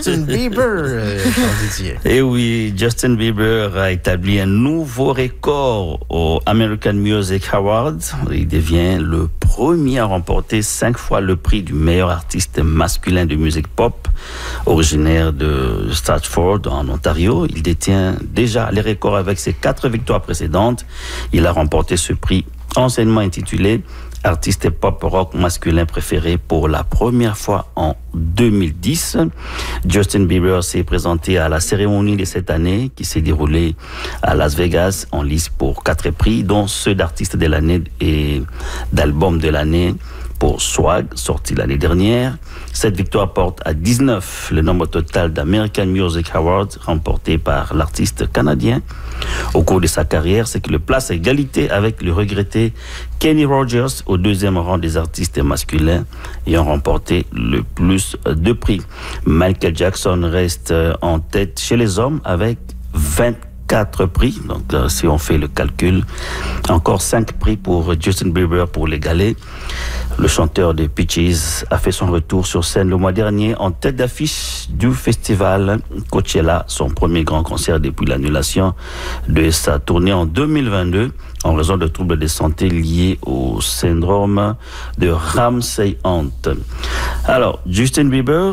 Justin Bieber, Didier. Et oui, Justin Bieber a établi un nouveau record aux American Music Awards. Il devient le premier à remporter 5 fois le prix du meilleur artiste masculin de musique pop, originaire de Stratford, en Ontario. Il détient déjà les records avec ses 4 victoires précédentes. Il a remporté ce prix anciennement intitulé artiste pop rock masculin préféré pour la première fois en 2010. Justin Bieber s'est présenté à la cérémonie de cette année qui s'est déroulée à Las Vegas en lice pour 4 prix, dont ceux d'artiste de l'année et d'album de l'année pour Swag, sorti l'année dernière. Cette victoire porte à 19 le nombre total d'American Music Awards remportés par l'artiste canadien au cours de sa carrière, ce qui le place à égalité avec le regretté Kenny Rogers au 2e rang des artistes masculins ayant remporté le plus de prix. Michael Jackson reste en tête chez les hommes avec 24 prix. Donc, si on fait le calcul, encore 5 prix pour Justin Bieber pour l'égaler. Le chanteur de Peaches a fait son retour sur scène le mois dernier en tête d'affiche du festival Coachella, son premier grand concert depuis l'annulation de sa tournée en 2022 en raison de troubles de santé liés au syndrome de Ramsay-Hunt. Alors, Justin Bieber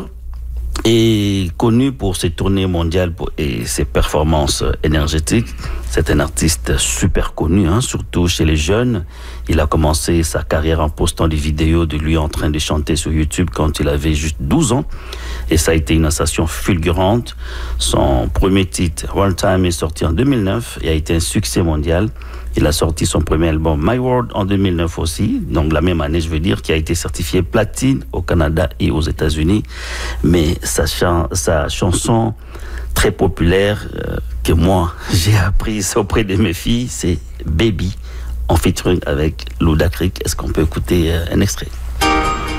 est connu pour ses tournées mondiales et ses performances énergétiques. C'est un artiste super connu, surtout chez les jeunes. Il a commencé sa carrière en postant des vidéos de lui en train de chanter sur YouTube quand il avait juste 12 ans. Et ça a été une sensation fulgurante. Son premier titre, One Time, est sorti en 2009 et a été un succès mondial. Il a sorti son premier album, My World, en 2009 aussi. Donc la même année, je veux dire, qui a été certifié platine au Canada et aux États-Unis. Mais sa chanson très populaire que moi, j'ai apprise auprès de mes filles, c'est Baby, en featuring avec Ludacris. Est-ce qu'on peut écouter un extrait?